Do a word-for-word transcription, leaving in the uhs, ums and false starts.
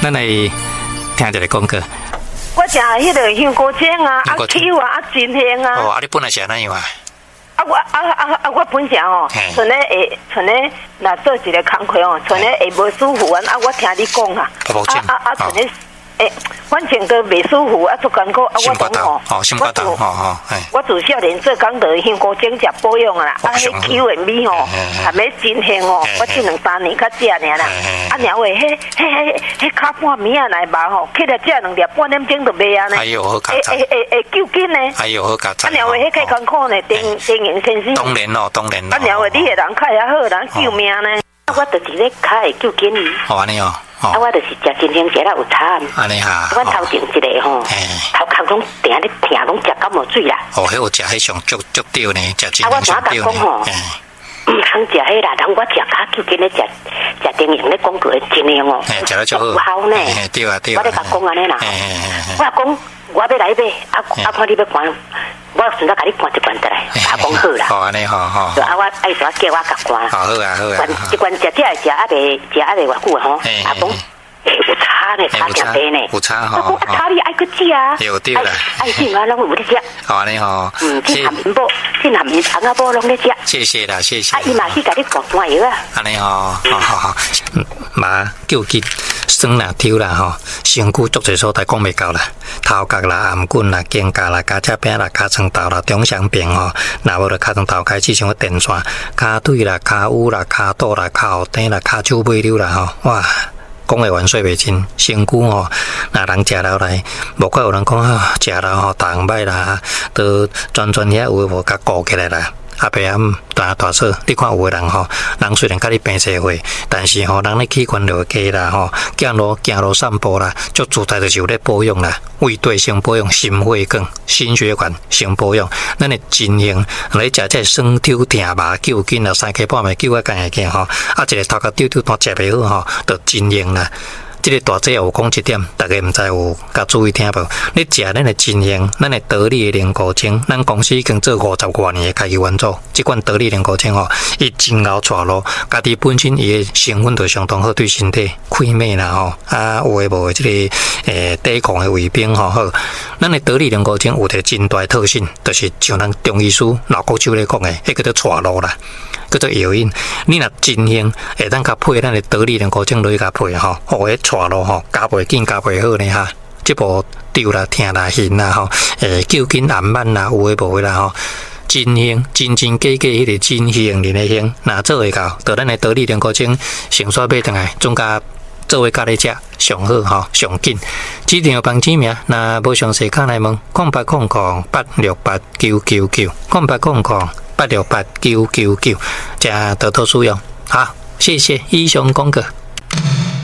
咱来听一个广告。 我食迄个香菇精啊，啊 Q 啊，啊真香啊。 哦，啊你本来是安怎样啊？ 啊我啊啊啊我本身哦，存咧会存咧，若做一个工课哦，存咧会无舒服啊。啊我听你讲啊，啊啊啊存咧。诶，反正都袂舒服，啊，足艰苦，啊，我讲吼， 哦，心肝头，哦哦， 我自小年做工就香菇精食保养啦，啊，迄 Q 的米吼，还没真香哦，我这两三年较食尔啦，啊，然后迄迄迄迄卡半暝啊来肉吼，起来食两粒半点钟就袂啊呢， 哎呦好加菜，诶诶诶救紧呢， 哎呦好加菜， 啊，然后迄较艰苦呢，电电影先生， 当然咯，当然咯， 啊，然后你个人较也好，人救命呢，啊，我就是咧较会救紧伊， 好安尼哦。 啊，我就是食真香食了有差。 安尼哈， 我头前一个吼，头壳拢定咧疼，拢食感冒水啦。 哦，迄有食迄上足足对呢，食真香上对呢。唔通食迄啦，人我食卡就跟咧食食电影咧广告的真香哦， 食了足有效呢。 对啊对啊。 我咧甲讲安尼啦，我讲我要来买，啊啊看你要关，我顺便甲你关一关得来，啊讲好啦。 好安尼好好。 啊我爱怎叫我甲关。 好好啊好啊。 一关食食会食啊袂食啊袂偌久吼，啊讲。有差呢，差点多呢， 有差哈。 啊，差你爱去食啊， 有对啦， 爱食啊，拢有咧食。 好安尼吼， 嗯，这咸面包，这咸面肠啊包拢咧食。 谢谢啦，谢谢。 啊，伊嘛去甲你灌酸药啊。 安尼吼，好好好，嘛救急，酸啦、抽啦吼，身躯足侪所在讲袂到啦，头壳啦、颔棍啦、肩胛啦、骹脊边啦、尻川豆啦、中上病吼，若无就尻川豆开始像个电线，骹腿啦、骹趺啦、骹肚啦、骹后底啦、骹手尾溜啦吼，哇！讲会完说袂尽，身躯吼，若人食落来，无怪有人讲啊，食了吼，大项歹啦，都全全遐有诶无甲顾起来啦。阿伯啊，大大嫂，你看有诶人吼，人虽然甲你平社会，但是吼，人咧器官落低啦吼，走路行路散步啦，足自在就是有咧保养啦，胃对先保养，心血管、心血管先保养，咱诶真型来食这酸抽疼麻救筋啦，三更半暝救啊干会见吼，啊一个头壳丢丢单食袂好吼，就真型啦。这个大姐有讲一点，大家毋知有甲注意听无？你食咱的真香，咱的得力的灵菇精，咱公司已经做五十多年的开源做，这款得力灵菇精吼，伊真熬带路，家己本身伊的成分就相当好，对身体开美啦吼，啊有诶无诶，这个诶抵抗的胃病吼好。咱的得力灵菇精有一个真大特性，就是像咱中医师老古手咧讲的，迄个叫带路啦。叫做药引，你若真香，会当甲配咱的得力灵菇精落去甲配吼，互迄带路吼，加袂紧加袂好呢哈。即部丢啦、疼啦、晕啦吼，诶，救筋暗慢啦，有诶无诶啦吼。真香，真真假假迄个真香，人诶香，若做会到，就咱的得力灵菇精成刷买倒来，总甲做伙甲你食上好吼，上紧。指定房址名，若无详细看来问，空八空空八六八九九九，空八空空。八六八九九九，加得到使用。好，谢谢以上广告。